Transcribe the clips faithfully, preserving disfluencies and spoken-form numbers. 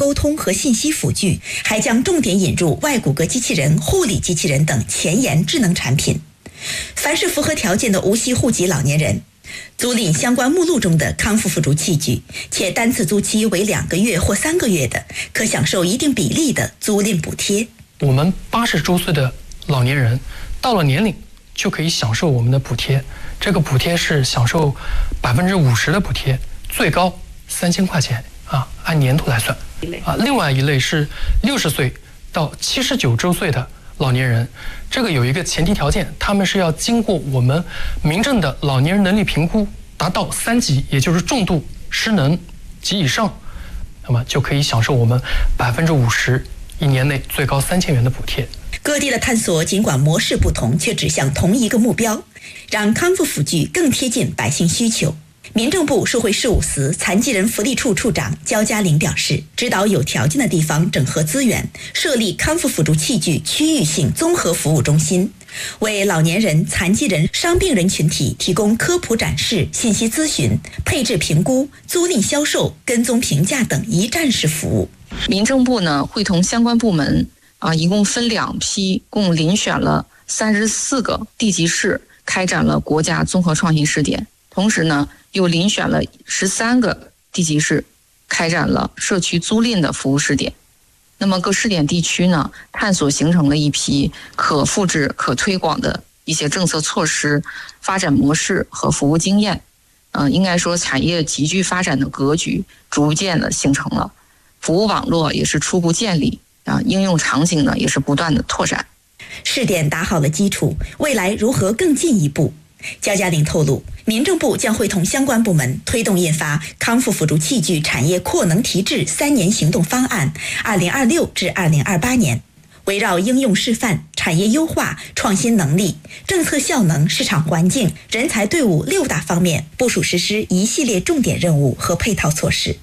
沟通和信息辅具，还将重点引入外骨骼机器人、护理机器人等前沿智能产品。凡是符合条件的无锡户籍老年人，租赁相关目录中的康复辅助器具，且单次租期为两个月或三个月的，可享受一定比例的租赁补贴。 我们八十周岁的老年人到了年龄就可以享受我们的补贴，这个补贴是享受百分之五十的补贴，最高三千块钱啊，按年度来算啊。另外一类是六十岁到七十九周岁的老年人，这个有一个前提条件，他们是要经过我们民政的老年人能力评估达到三级，也就是重度失能及以上，那么就可以享受我们百分之五十一年内最高三千元的补贴。 各地的探索尽管模式不同，却指向同一个目标，让康复辅具更贴近百姓需求。民政部社会事务司残疾人福利处处长焦嘉玲表示，指导有条件的地方整合资源，设立康复辅助器具区域性综合服务中心，为老年人、残疾人、伤病人群体提供科普展示、信息咨询、配置评估、租赁销售、跟踪评价等一站式服务。 民政部呢，会同相关部门啊，一共分两批，共遴选了三十四个地级市，开展了国家综合创新试点。同时呢，又遴选了十三个地级市，开展了社区租赁的服务试点。那么各试点地区呢，探索形成了一批可复制、可推广的一些政策措施、发展模式和服务经验。嗯、呃，应该说产业急剧发展的格局逐渐的形成了，服务网络也是初步建立啊，应用场景呢也是不断的拓展。 试点打好了基础，未来如何更进一步？焦嘉玲透露，民政部将会同相关部门推动印发康复辅助器具产业扩能提质三年行动方案（二零二六至二零二八年），围绕应用示范、产业优化、创新能力、政策效能、市场环境、人才队伍六大方面部署实施一系列重点任务和配套措施。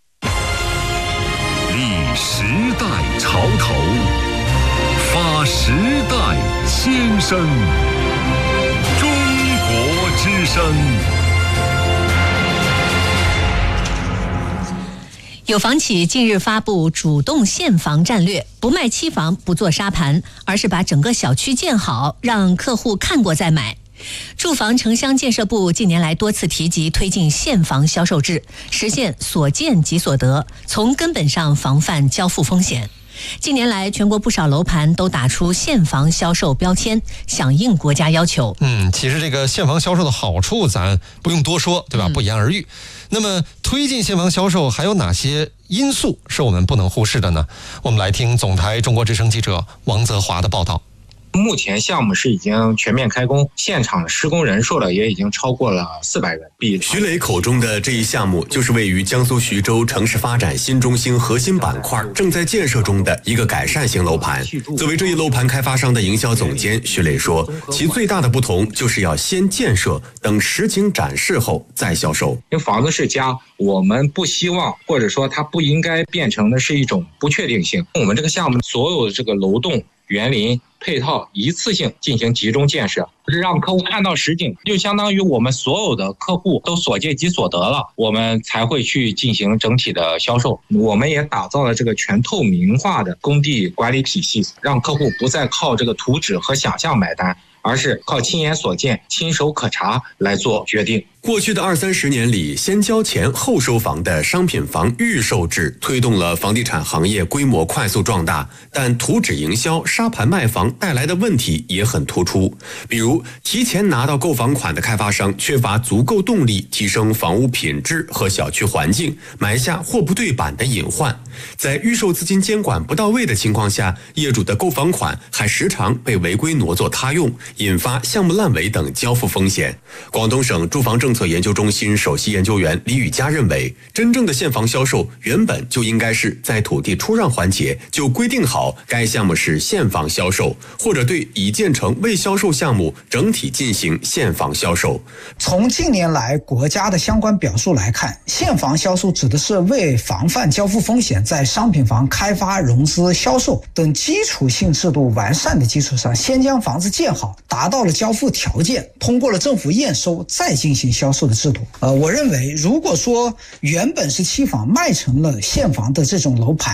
立时代潮头，发时代先声。之声。 有房企近日发布主动限房战略，不卖期房，不做沙盘，而是把整个小区建好，让客户看过再买。住房城乡建设部近年来多次提及推进现房销售制，实现所见即所得，从根本上防范交付风险。近年来，全国不少楼盘都打出现房销售标签，响应国家要求。 嗯，其实这个现房销售的好处咱不用多说，对吧？不言而喻。那么推进现房销售还有哪些因素是我们不能忽视的呢？我们来听总台中国之声记者王泽华的报道。 目前项目是已经全面开工，现场施工人数了也已经超过了四百人。比徐磊口中的这一项目，就是位于江苏徐州城市发展新中心核心板块正在建设中的一个改善型楼盘。作为这一楼盘开发商的营销总监，徐磊说，其最大的不同就是要先建设，等实景展示后再销售。 因为房子是家，我们不希望，或者说它不应该变成的是一种不确定性。我们这个项目所有的这个楼栋、园林配套一次性进行集中建设，是让客户看到实景，就相当于我们所有的客户都所见即所得了，我们才会去进行整体的销售。我们也打造了这个全透明化的工地管理体系，让客户不再靠这个图纸和想象买单，而是靠亲眼所见、亲手可查来做决定。 过去的二三十年里，先交钱后收房的商品房预售制推动了房地产行业规模快速壮大，但图纸营销、沙盘卖房带来的问题也很突出。比如，提前拿到购房款的开发商缺乏足够动力提升房屋品质和小区环境，埋下货不对版的隐患。在预售资金监管不到位的情况下，业主的购房款还时常被违规挪作他用，引发项目烂尾等交付风险。广东省住房政策研究中心首席研究员李宇佳认为，真正的现房销售原本就应该是在土地出让环节就规定好该项目是现房销售，或者对已建成未销售项目整体进行现房销售。 从近年来国家的相关表述来看，现房销售指的是为防范交付风险，在商品房开发、融资、销售等基础性制度完善的基础上，先将房子建好，达到了交付条件，通过了政府验收，再进行销售的制度。呃，我认为如果说原本是期房卖成了现房的这种楼盘，